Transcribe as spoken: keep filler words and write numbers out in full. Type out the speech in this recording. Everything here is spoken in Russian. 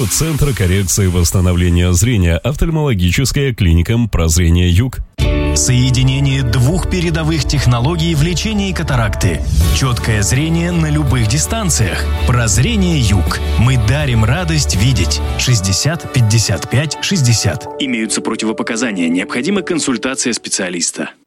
Центр коррекции и восстановления зрения. Офтальмологическая клиника «Прозрение Юг». Соединение двух передовых технологий в лечении катаракты. Четкое зрение на любых дистанциях. Прозрение Юг. Мы дарим радость видеть. шестьдесят пятьдесят пять шестьдесят. Имеются противопоказания. Необходима консультация специалиста.